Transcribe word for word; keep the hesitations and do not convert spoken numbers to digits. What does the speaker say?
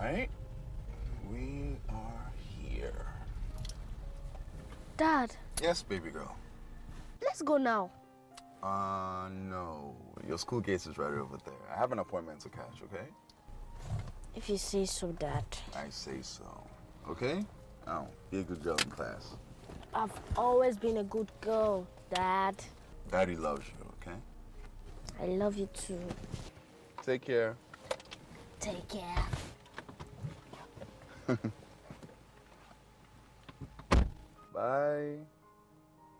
right. We are here. Dad. Yes, baby girl. Let's go now. Uh, no. Your school gate is right over there. I have an appointment to catch, okay? If you say so, Dad. I say so. Okay? Now, be a good girl in class. I've always been a good girl, Dad. Daddy loves you, okay? I love you too. Take care. Take care. Bye.